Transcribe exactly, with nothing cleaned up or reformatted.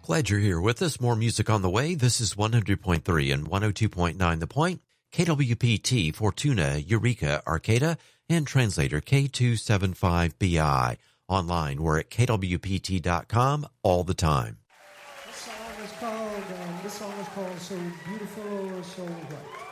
Glad you're here with us. More music on the way. This is one hundred point three and one oh two point nine The Point. K W P T, Fortuna, Eureka, Arcata, and translator K two seven five B I. Online, we're at K W P T dot com all the time. This song is called, um, this song is called So Beautiful, So Right.